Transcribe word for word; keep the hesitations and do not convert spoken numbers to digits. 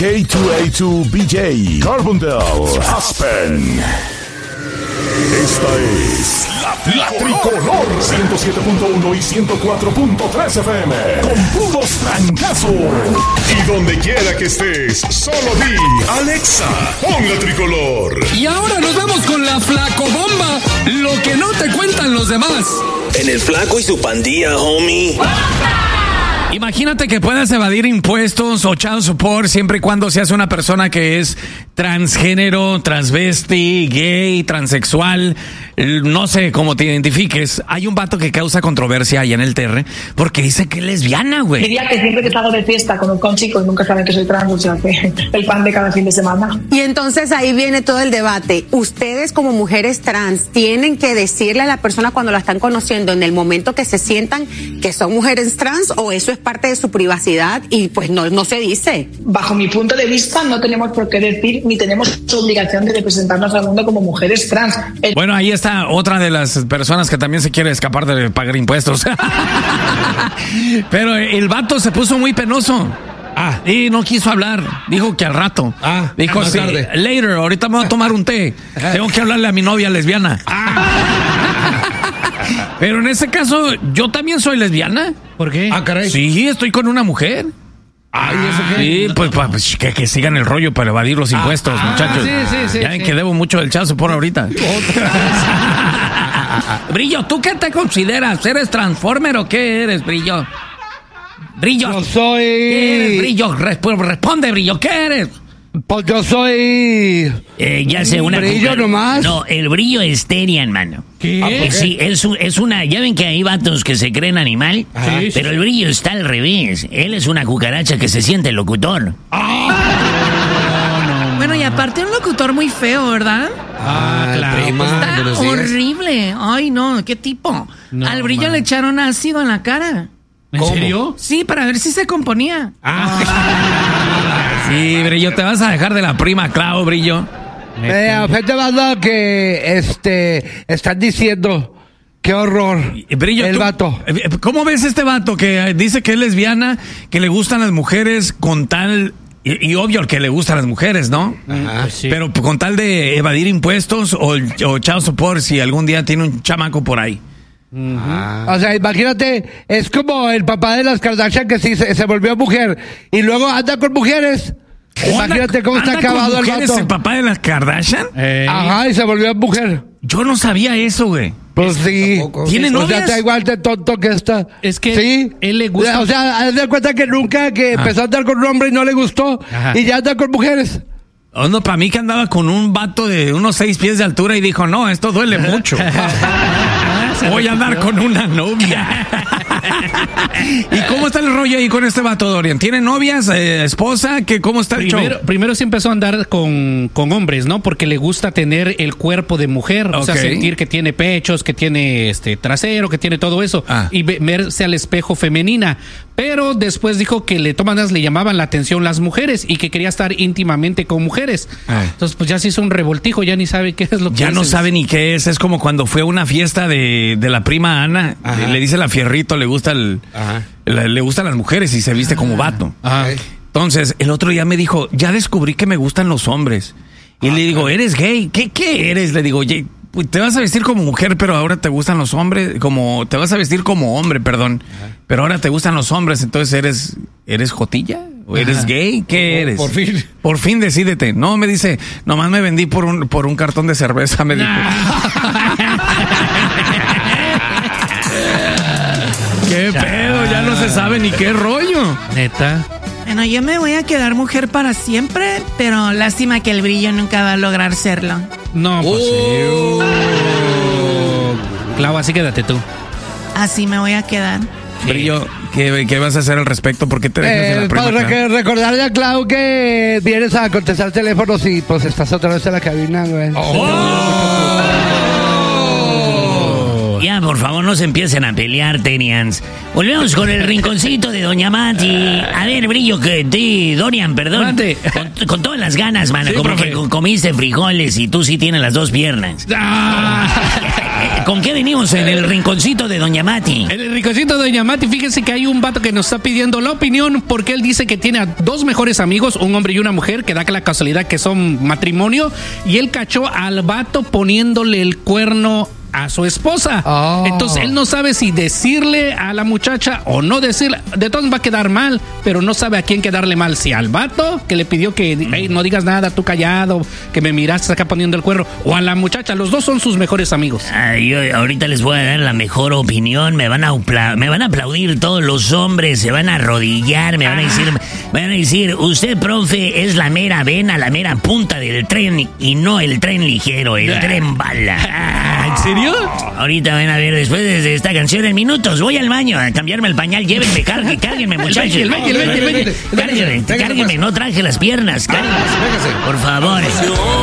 K dos A dos B J, Carbondale, Aspen. Esta es la, la Tricolor ciento siete punto uno y ciento cuatro punto tres F M. Con puros trancazos. Y donde quiera que estés, solo di Alexa, pon la Tricolor. Y ahora nos vamos con la Flacobomba. Lo que no te cuentan los demás. En el Flaco y su pandilla, homie. Imagínate que puedas evadir impuestos o child support siempre y cuando seas una persona que es transgénero, transvesti, gay, transexual, no sé cómo te identifiques. Hay un vato que causa controversia allá en el T R porque dice que es lesbiana, güey. Diría que siempre que salgo de fiesta con, con chicos nunca saben que soy trans, o sea, que el pan de cada fin de semana. Y entonces ahí viene todo el debate. Ustedes como mujeres trans tienen que decirle a la persona cuando la están conociendo en el momento que se sientan que son mujeres trans, o eso es parte de su privacidad y pues no, no se dice. Bajo mi punto de vista no tenemos por qué decir ni tenemos obligación de representarnos al mundo como mujeres trans. El... Bueno, ahí está otra de las personas que también se quiere escapar de pagar impuestos. Pero el vato se puso muy penoso. Ah, y no quiso hablar. Dijo que al rato. Ah, dijo más sí, tarde. Later, ahorita me voy a tomar un té. Tengo que hablarle a mi novia lesbiana. Ah. Pero en ese caso, yo también soy lesbiana. ¿Por qué? Ah, caray. Sí, estoy con una mujer. Ay, ¿eso qué? Sí, pues, pues que, que sigan el rollo para evadir los impuestos, ah, muchachos. Sí, sí, sí. Ya ven sí. que debo mucho del chazo por ahorita. Brillo, ¿tú qué te consideras? ¿Eres transformer o qué eres, Brillo? Brillo. Yo soy... ¿Qué eres, Brillo? Resp- responde, Brillo, ¿qué eres? Pues yo soy... Eh, ya sé, una... ¿Brillo cuca- nomás? No, el brillo es Terian, mano. ¿Qué? Ah, pues sí, es, un- es una... Ya ven que hay vatos que se creen animal, Ajá. Sí, sí, pero el brillo está al revés. Él es una cucaracha que se siente locutor. Bueno, y aparte un locutor muy feo, ¿verdad? Ah, claro. prima. Está buenos días. horrible. Ay, no, ¿qué tipo? No, Al brillo man. le echaron ácido en la cara. ¿En ¿Cómo? serio? Sí, para ver si se componía. Sí, Brillo, te vas a dejar de la prima Clau, Brillo. Eh, ofende más lo que este, están diciendo. Qué horror. Brillo, El tú- vato. eh, ¿Cómo ves este vato que dice que es lesbiana, que le gustan las mujeres con tal... Y, y obvio que le gustan las mujeres, ¿no? Ajá. Pues sí. Pero con tal de evadir impuestos o, o child support si algún día tiene un chamaco por ahí. O sea, imagínate, es como el papá de las Kardashian que sí se, se volvió mujer y luego anda con mujeres. Imagínate cómo está ¿Anda con acabado el mujeres vato. el papá de las Kardashian? Eh, Ajá, y se volvió mujer. Yo no sabía eso, güey. Pues sí. ¿Tiene O sea, novias? está igual de tonto que esta. Es que sí. él le gusta- O sea, haz de cuenta que nunca que empezó a andar con un hombre y no le gustó. Ajá. Y ya anda con mujeres. Oh, no, para mí que andaba con un vato de unos seis pies de altura y dijo, no, esto duele mucho. Voy a andar con una novia. ¿Y cómo está el rollo ahí con este vato, Dorian? ¿Tiene novias, eh, esposa? ¿Qué, ¿Cómo está el Primero, show? primero sí empezó a andar con, con hombres, ¿no? Porque le gusta tener el cuerpo de mujer. O sea, Ok. sentir que tiene pechos, que tiene este trasero, que tiene todo eso. Ah. Y ve- verse al espejo femenina. Pero después dijo que le tomadas le llamaban la atención las mujeres y que quería estar íntimamente con mujeres. Ah. Entonces, pues ya se hizo un revoltijo, ya ni sabe qué es lo que Ya no haces. sabe ni qué es. Es como cuando fue a una fiesta de, de la prima Ana. Ajá. Le dice la Fierrito, le gusta el, Ajá. la- le gustan las mujeres y se viste como vato. Ah. Entonces, el otro día me dijo, ya descubrí que me gustan los hombres. Y le digo, ¿eres gay? ¿Qué, qué eres? Le digo, oye, pues, te vas a vestir como mujer, pero ahora te gustan los hombres, como, te vas a vestir como hombre, perdón. Pero ahora te gustan los hombres, entonces eres, ¿eres jotilla? ¿O eres Ajá. gay? ¿Qué Oh, eres? por fin. Por fin decídete. No, me dice, nomás me vendí por un, por un cartón de cerveza, me dijo. ¿Qué pedo? Ya no se sabe ni qué rollo. Neta. Bueno, yo me voy a quedar mujer para siempre, pero lástima que el brillo nunca va a lograr serlo. No, pues Oh. sí. Clau, así quédate tú. Así me voy a quedar. Brillo, ¿qué, ¿qué vas a hacer al respecto? ¿Por qué te dejas de Eh, la prima para Clau? que- recordarle a Clau que vienes a contestar teléfonos y pues estás otra vez en la cabina, güey. Ya, por favor, no se empiecen a pelear, Tenians. Volvemos con el rinconcito de Doña Mati. A ver, Brillo, que ti, Dorian, perdón. Mate. Con, con todas las ganas, mano. Sí, como profe. que co- comiste frijoles y tú sí tienes las dos piernas. Ah. ¿Con qué venimos en el rinconcito de Doña Mati? En el rinconcito de Doña Mati, fíjense que hay un vato que nos está pidiendo la opinión porque él dice que tiene a dos mejores amigos, un hombre y una mujer, que da la casualidad que son matrimonio, y él cachó al vato poniéndole el cuerno a su esposa. Oh. Entonces él no sabe si decirle a la muchacha o no decirle. De todos va a quedar mal, pero no sabe a quién quedarle mal. Si al vato que le pidió que hey, no digas nada, tú callado, que me miraste acá poniendo el cuerno, o a la muchacha. Los dos son sus mejores amigos. Ah, yo ahorita les voy a dar la mejor opinión. Me van a upla- me van a aplaudir todos los hombres, se van a arrodillar, me van a decir, me van a decir, usted, profe, es la mera vena, la mera punta del tren y no el tren ligero, el tren bala. ¿En serio? Ahorita van a ver, después de esta canción en minutos, voy al baño a cambiarme el pañal, llévenme, cargue, cárguenme, muchachos. El baño, el baño, el baño, el baño. Cárguenme, cárguenme, no traje las piernas, cárguenme, por favor.